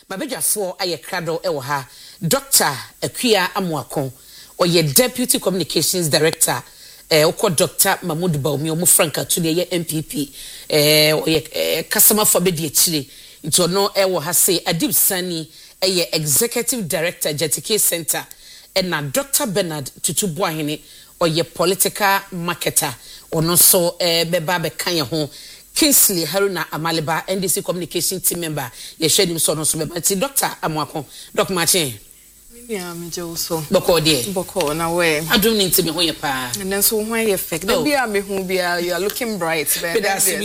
mabedwafo aye krado ewo ha Dr. Akua Amoako oye Deputy Communications Director oko Dr. Mahmoud Baumi omo Franka Tune ye MPP oye customer for bedi achire nti ono ewo ha say Adib Sani eye Executive Director Jetike Center na Dr. Bernard Tutubuahene oye political marketer ono so beba be kan ye ho Kingsley Haruna Amaliba NDC communication team member ye share him so no so be Dr. Amoako Dr. Martin yeah me jo so boko de boko na we adum ni ntimi ho ye pa and then so when you fake the bia me hu bia you are looking bright then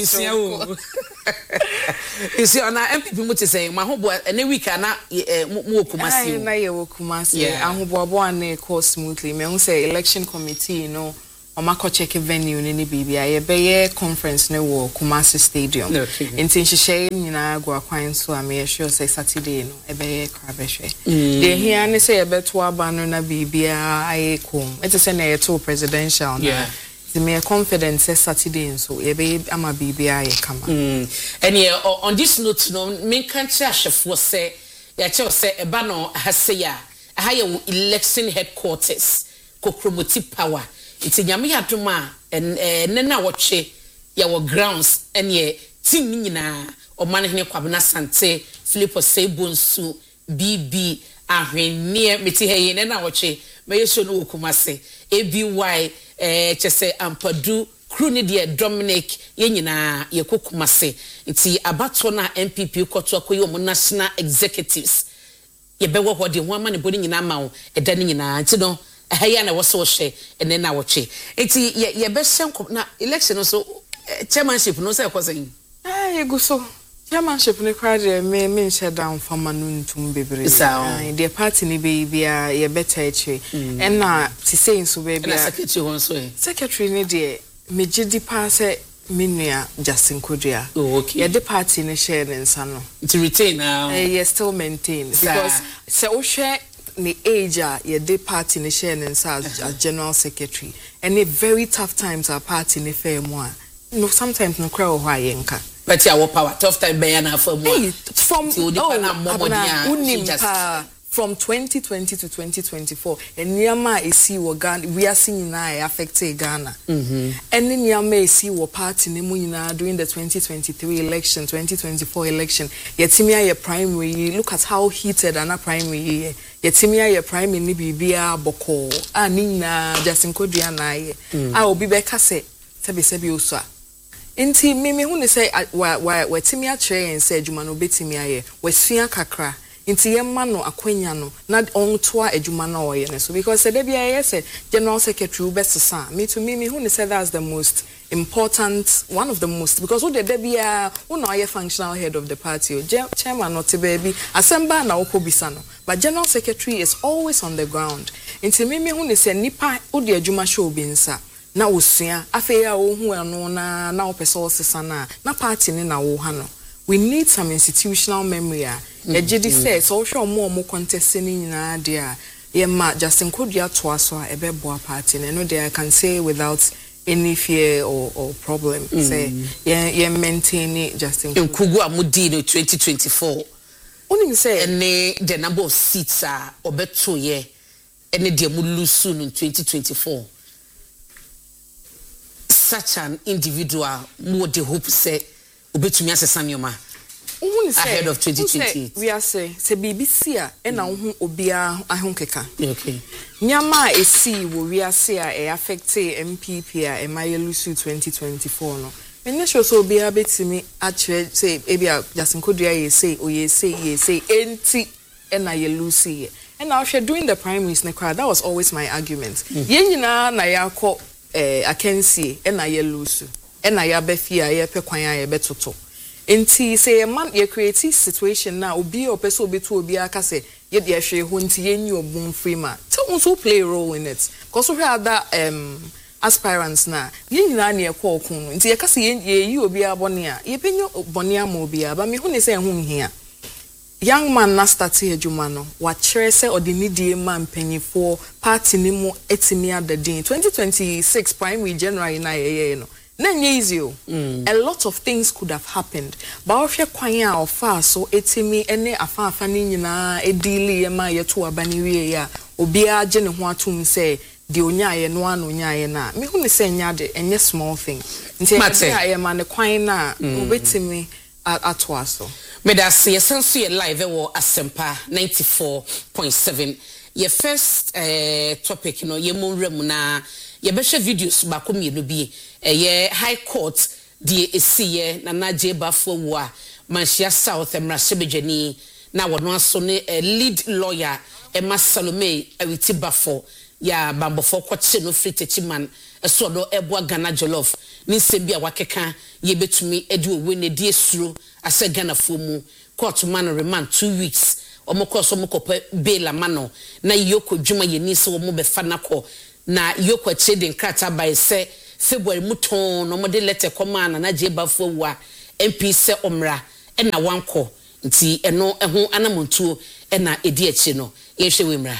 you see on MPP muti say ma ho bo ene week na mu okumasi na ye okumasi ahoboabo an course smoothly me hu say election committee no Omako check venue ni bibia ye be conference ne wo Kumasi Stadium. Enti nhihye nyina agwa kwan so am ye sure say Saturday no e be krabehwe. De hia ne say ye beto aba no na bibia ayekom. Eti say na ye to presidential na. The me confident say Saturday so ye be ama bibia ye kama. And ye on this note no me kan che ahwefo say ya che say e ba no ha say ya ha ye election headquarters kokromoti power. It's a nyame adoma na woche ya wo grounds ene team nyina o manhene kwabena sante Philippo Sebonsu BB ahwenne meti heye na woche meyeso no wokumase ABY chese ampadu crew ne de Dominic ye nyina ye kokumase iti abato na MPP koto akoyi o national executives ye bewo ho de ho ama ne boni nyina ma wo eda ne nyina nti no haya na woso hye ene na woche enti ye be hye na election so chairmanship no say kwase you go so chairmanship ne crowd me hye down for manu ntum bebre the party ni be bia ye better eche and na ti say so be bia secretary won so secretary ne de me gidi pa say minua Justin Kodua okay the party ne share nsa no to retain now you still maintain because say o share the age ye de party ne share as general secretary and a very tough times our party ne fair mo no sometimes no crowd ho ayenka but ya power tough time be na for mo from from 2020 to 2024 and niama esi wo Ghana we are seeing na affected Ghana and niama esi wo party ne mu nyina during the 2023 election 2024 election yetimia ye primary look at how heated ana primary yetimia ye primary ni bibia boko anina Justin Kodua na ye obi be ka se sebi oso nti me hu ne say wetimia kire en say adwuma no betimia ye wasua kakra inti yemma no akwanya no na ontoa adwuma na oye ne so because the bia yes general secretary ubesesa me to me who say that's the most important one of the most because who the bia who no ye functional head of the party chairman not baby assemble na okobisa no but general secretary is always on the ground inti me who say nipa who the adwuma show bi nsa na osua afa ya wo hu eno na opese osesa na party ni na wo ha no we need some institutional memory ejidi says so sure more contesting nyina dia yema Justin Kodua to aso a ebebo party na no there I can say without any fear or problem say ye maintain Justin Nkugu amudi no 2024 onim say ene the number of seats are obeto ye ene de mu lose no 2024 such an individual more the hope say obetumi asesa nyoma ahead of 2028 we are say BBC a na ho obia ahonkeka okay nyama esi wo we are say e affect MPP a emayelusu 2024 no menye sure so obia betimi akire say ebia Justin Kodua ye say enti na ye lucy and now she doing the primaries na crowd that was always my argument ye nyina na yakọ akensi na ye lusu na ya befia ye pe kwan ya betoto enti say man ye create situation na obi opeso obetu obi aka say ye de hwe ho nti ye nyi obun free ma tell us who play a role in it because we had that aspirants na ye nyina na ye kwa okun nti ye ka say ye yi obi abone a ye penyo bone ama obi aba me hu ne say hu nhia young man na start adwuma no wa kire say odinidie man panyifo party ni mu etimi adadin 2026 primary January na ye no easy. A lot of things could have happened. But ohwe kwan a ofa so etimi ene afa ni nyina edili ma yeto abani wie ya obi agye ne ho atum say de onyaye no ano onyaye na me hu ne say nyade enye small thing. Nti e ma ne kwan na obetimi ato aso. Me da se senso ye live wo Asempa 94.7. Your first topic ye mo rem na ye be share videos ba ko mienu bi ye high court die esiye na naje bafo wo a Manchia South emrasebejani na wono aso ne lead lawyer Emma Salome awiti bafo ya bambofo kwache no free techiman eso do eboa Ghana jollof ni nsembia wakeka ye betumi edi owe ne die suro ase Ghana fo mu court man remand 2 weeks omokoso mokope bail amano na yoko dwuma ye ni se wo mo be fa nako na yoko trading krata by say February muton no mo de letter command na je bafo wa MP se omra e na wanko nti eno eho anamontuo e na edi achi no ye hwe wemra.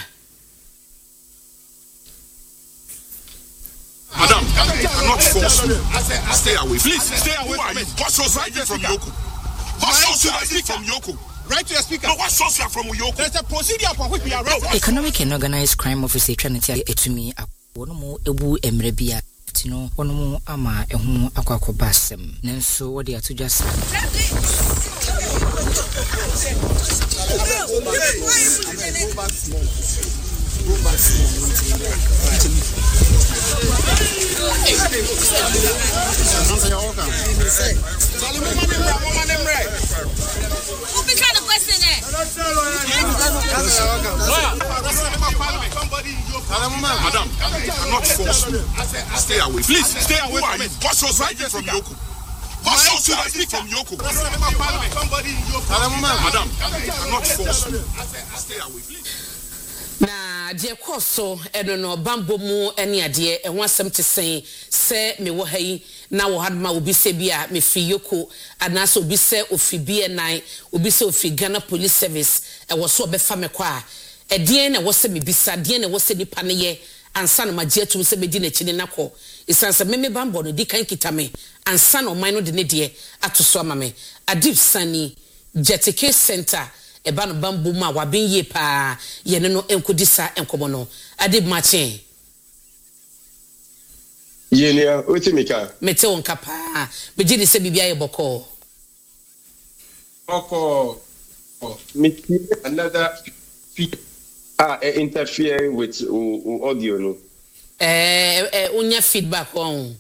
Madam, you cannot force me. Stay away. Please, stay away from me. What source are you from Yoko? What source are you from Yoko? Right to your speaker. No, what source you are from Yoko? There's a procedure upon which we are right. Economic and Organized Crime Officer Trinity Etumi Awono Ebu Emrebia Tino Onomo Ama Ehu Akwako Basem. Nenso what they are to just Madam, you cannot force me. Stay away. Please, stay away from me. What source are you from Yoko? What source are you from Yoko? Madam, you cannot force me. Stay away, please. Na de koso eno no bambo mu ene ade e ho asem te se me wo hayi na wo hadma obi se bia me fi Yoko anase obi se ofi BNI obi se ofi Ghana Police Service e wo so obefa me kwa e de na wo se me bisa de na wo se nipa ne ye ansa na magye atum se bedi na chine nako isansa me bambo no di kan kitame ansa na o man no de ne de atoso ama me Adib Sani Jetike Center eba no bambo ma wa ben ye pa ye ne no enkodisa enkomo no Adib Mache Yenia otimika mete won kapa be gidi se bibia ye boko another feed interfering with audio no unya feedback on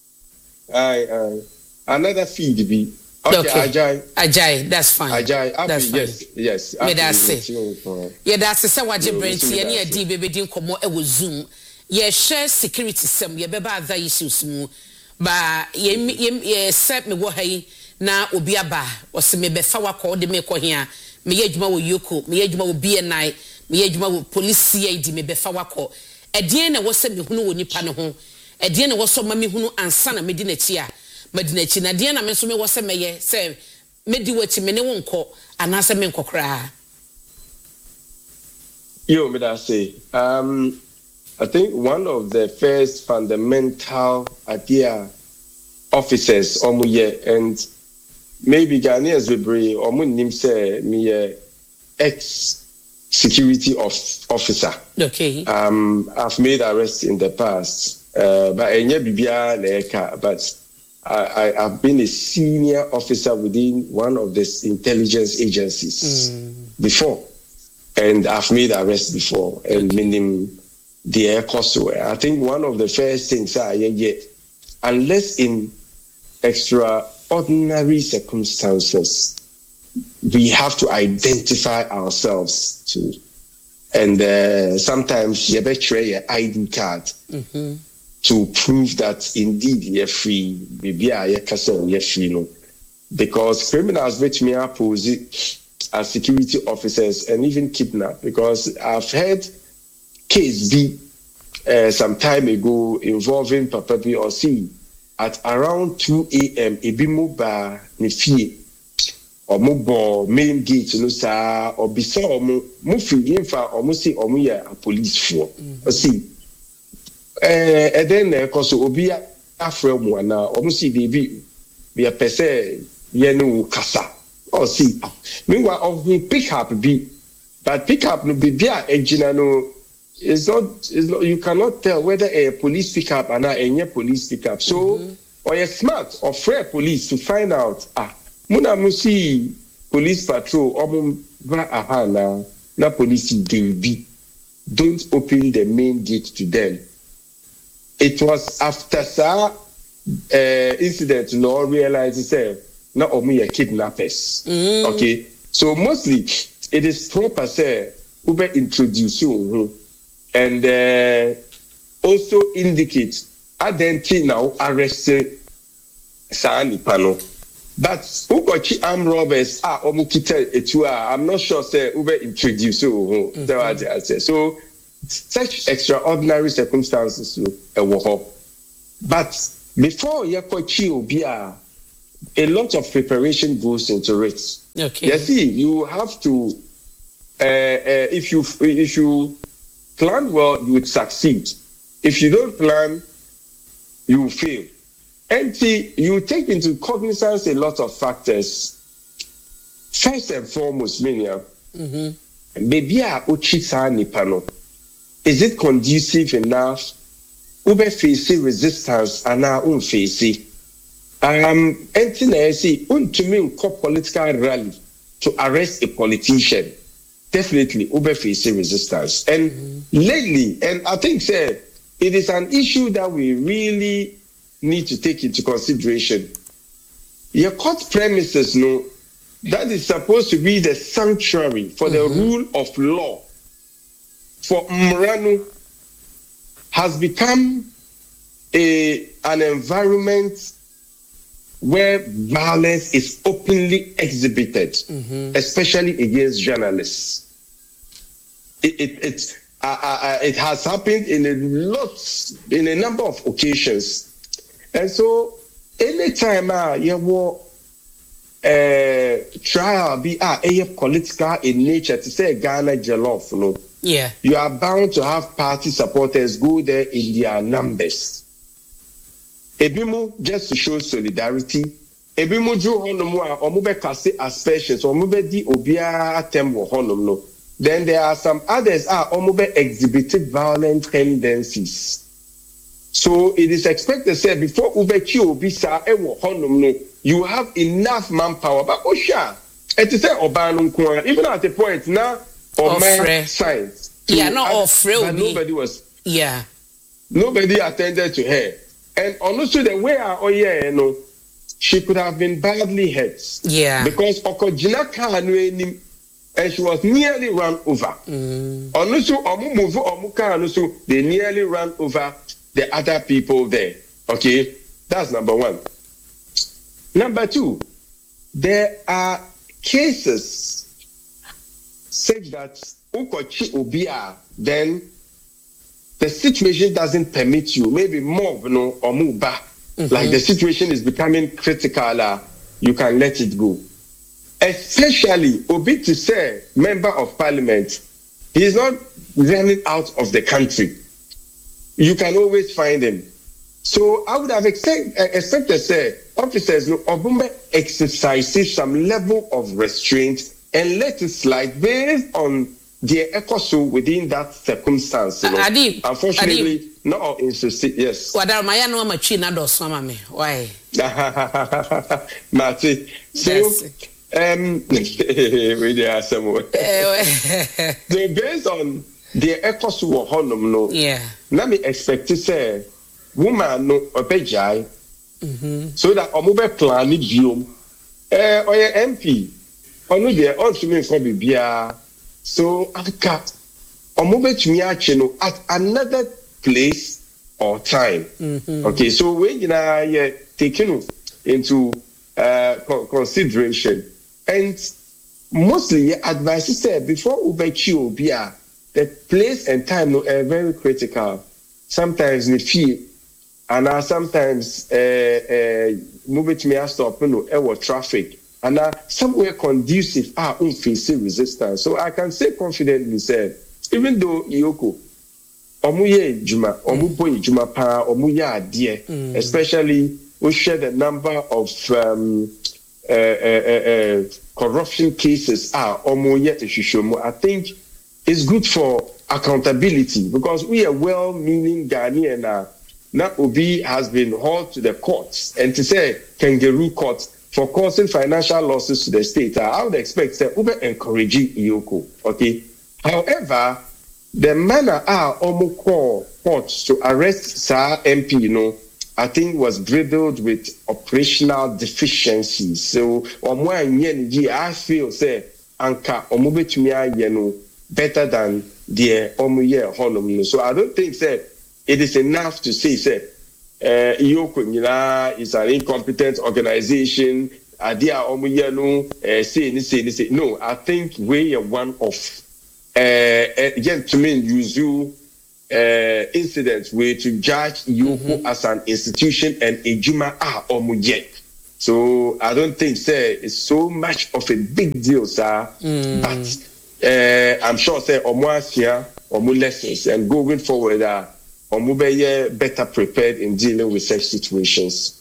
another feed be okay. Ajay, that's fine. That's fine. Yes. Me that say. Yeah, that's say what you bring to any adi baby din komo e wo Zoom. Yeah, share security sem ye beba other issues mu. Ba ye set me wo hai na obi aba o se me be fa wakọ de me ko hia. Me ye adwuma wo Yoko, me ye adwuma wo BNI, me ye adwuma wo police CID me be fa wakọ. Edien na wo se me hunu wo nipa ne ho. Edien na wo so ma me hunu ansa na me di na chi a. Madinachi na dia na me so me wo se meye se medi wachi me ne wonko anase me nkokra. Yo, me that say I think one of the first fundamental idea officers omuye and maybe Ghanaians will bring omunim say me ex security officer. Okay. I've made arrests in the past but enye bibia leka but I've been a senior officer within one of the intelligence agencies before, and I've made arrests before, and meaning the air cost. I think one of the first things unless in extraordinary circumstances, we have to identify ourselves too, and sometimes you betray your ID card. To prove that indeed you're free, maybe you're free, no. Because criminals which me oppose as security officers and even kidnap. Because I've heard case B some time ago involving Papa B or C at around 2 a.m. Ebimu ba nifie or mobile main gate no sa or bisa or mo free infa or mo say or a police for or see. And then cause obia afro mu ana almost see baby be a pese yenu kasa or see meanwhile of pick up be but pick up no be there engine no it's not you cannot tell whether a police pick up and a police pick up so or you smart or fair police to find out muna musi police patrol ba aha na police dey don't open the main gate to them. It was after incident no realize itself na omu kidnappers. Okay, so mostly it is proper say ube introduce you and also indicate identity now arrested Sani Pano. But ukochi armed robbers omu kita etua I'm not sure say ube introduce you so such extraordinary circumstances but before yakochi obia a lot of preparation goes into it. Okay. You see, you have to if you plan well you would succeed. If you don't plan you will fail. And you take into cognizance a lot of factors. First and foremost, Minya, maybe uchisa nipano. Is it conducive enough? Ube face resistance and now face. Anything to me political rally to arrest a politician. Definitely ube face resistance. And lately, and I think it is an issue that we really need to take into consideration. Your court premises, that is supposed to be the sanctuary for the rule of law. For Mranu has become an environment where violence is openly exhibited, especially against journalists. It has happened in a number of occasions. And so, anytime you trial be political in nature to say Ghana jollof, you are bound to have party supporters go there in their numbers. Ebimu just to show solidarity. Ebimu ju honomu omube kase aspersions omube di obia tembo honom. Then there are some others omube exhibited violent tendencies. So it is expected say before ubechi obisa ewo honum you have enough manpower. But it is say obanum kwa even at the point now science. Yeah, not offre. But nobody was. Yeah. Nobody attended to her, and also the way she could have been badly hurt. Yeah. Because okojina kanu and she was nearly run over. Also, they nearly ran over the other people there. Okay, that's number one. Number two, there are cases such that ukochi obia, then the situation doesn't permit you. Maybe mob or muba, like the situation is becoming critical. You can let it go. Especially Obi to say member of parliament, he is not running out of the country. You can always find him. So I would have expected say officers Obumbe exercises some level of restraint and let it slide based on their ecoso within that circumstance. Unfortunately, not all instances. Yes. Why? Marty. So we are somewhere. So based on their ecoso honum let me expect to say woman no opejai so that omube plan ni biom or your MP onu there also mean for bibia so aka omube tumi ache no at another place or time. Okay, so when you are taken into consideration and mostly advice said before ubechi obia the place and time no very critical. Sometimes we feel and sometimes move to me stop traffic and somewhere conducive facing resistance. So I can say confidently say even though Yoko omuye juma omuboy juma pa omuya adie, especially we share the number of corruption cases omuye ishishomo. I think it's good for accountability because we are well-meaning Ghanaian now Obi has been hauled to the courts and to say kangaroo court for causing financial losses to the state. I would expect that Uber encouraging Iyoko. Okay. However, the manner almost call courts to arrest Sir MP, I think was riddled with operational deficiencies. So I feel say anka omubetumi better than the omuye honum. So I don't think say it is enough to say Iyoko is an incompetent organization. Say. No, I think we are one of gentlemen use incidents where to judge Iyoko as an institution and Ejuma omuye. So I don't think it's so much of a big deal, sir. But I'm sure omuasia omu lessons and going forward omubeye better prepared in dealing with such situations.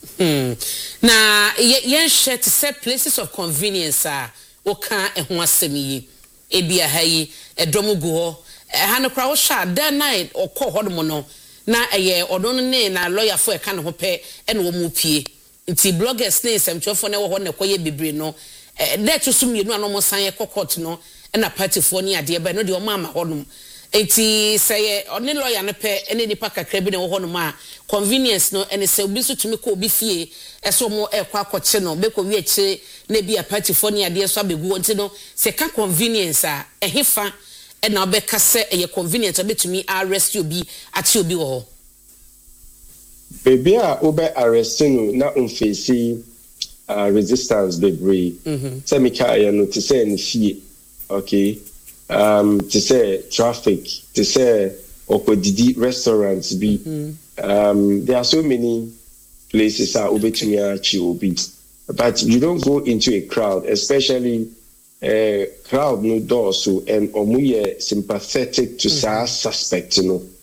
Na yen share to say places of convenience oka ehun asemi ebia hayi edomu go ha no kra wo sha that night okọ hodo no na eye odon ne na lawyer for e ka ne ho pe e na wo mu pie nti bloggers ne semchofo ne wo ho ne koye bebre no that to sum yenu anom san ye court no na party for ni ade ba no de o mama hodom enti say oni lawyer ne pe ene nipa kakra bi ne wo ho no ma convenience no ene say obi so tumi ko obi fie eso mo ekwa akoche no be ko wi eche na bi a party for ni ade so abegu enti no se ka convenience ehefa na obeka se eye convenience obetumi arrest obi ati obi wo ho baby obe arresting na unfesi resistance degree say me kai no to say in fie okay to say traffic to say okodidi restaurants be there are so many places obetumi achi obi but you don't go into a crowd, especially crowd no dosu and omuye sympathetic to suspect,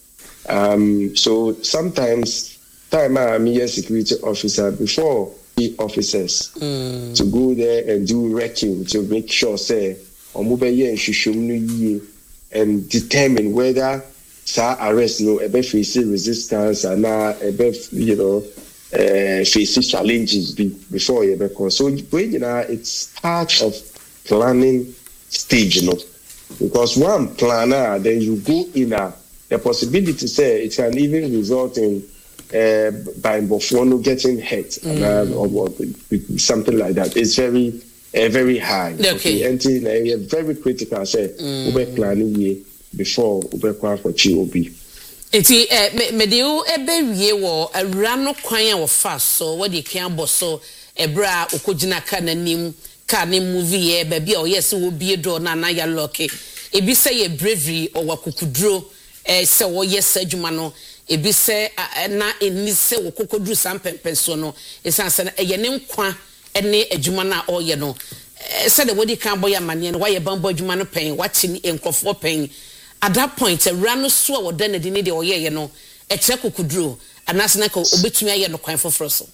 so sometimes time I'm a security officer before the officers to go there and do wrecking to make sure say omubeye shishumnu and determine whether sa arrest no ebe face resistance and ebe face challenges before ebe cause. So it's part of planning stage, because one planner then you go in the possibility say it can even result in by Bofono getting hurt or something like that. It's very high. Okay. Until very critical say ube planning before ube kwa for GOB. Eti medeu ebe wie wo awura no kwan a wo fa so what dey kan boso ebra okogina ka nanim ka ne movie e ba bia o yes wo bie do na na ya loke ebi se ye bravery o wakukudro se wo yes adwuma no ebi se na eni se wo kokodru sampempenso no esanse na ye ne nkwa ene adwuma na o ye no se de wodi kan boya mane no wa ye bambo adwuma no pen wa chi ni enkofo pen. At that point, a rano so or then the need or ye no, a check could draw, and that's not obituary no coin for frosso.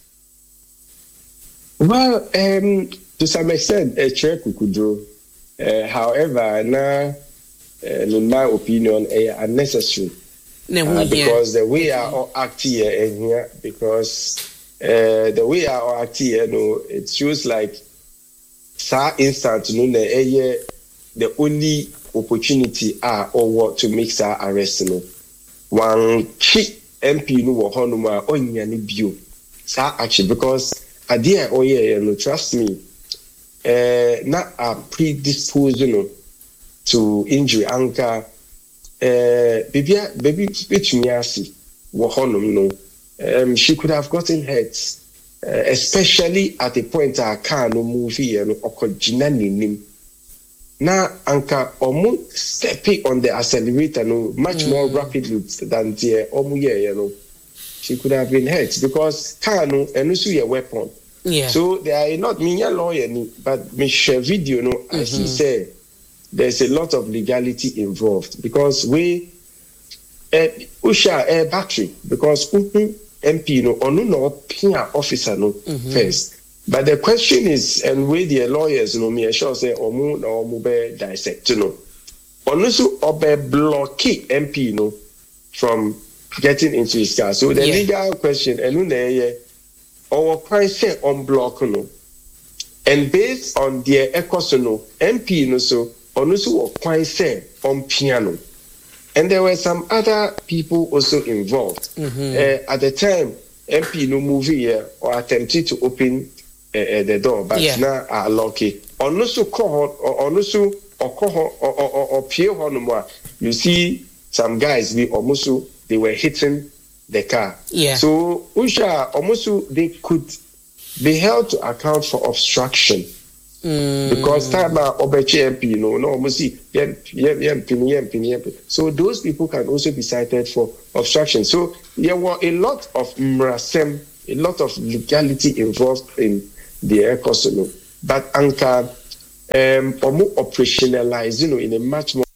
Well, to some extent, a check could draw. However, now, in my opinion, unnecessary. Because the way I act here, because the way I act here, it shows like, sa instant, the only opportunity or what to make sa arrest one key MP no honoma onya ni bio sa actually because idea trust me not a predisposed to injury anka baby betumi asi wo honum she could have gotten hurt especially at the point a car no movie okojina nim na anka omu stepping on the accelerator much more rapidly than the omu she could have been hurt because car no enu a weapon. Yeah. So they are not me lawyer but me share video as he said there's a lot of legality involved because we Usha battery because MP no no pia officer no first. But the question is, and with the lawyers, me sure say omu na omu be dissect no. Onusu obe blocky MP no from getting into his car. So the legal question, and our price say unblock no. And based on their ecosono, MP no so onusu price say on piano. And there were some other people also involved. At the time, MP no movie here or attempted to open the door, but now are lucky. Onusu call or onusu or pie honoma. You see some guys we almost they were hitting the car. Yeah. So Usha almost they could be held to account for obstruction. Because time Obechi MP, no almost see so those people can also be cited for obstruction. So there were a lot of mrasem, a lot of legality involved in the ECOSOL, but Anka operationalized, in a much more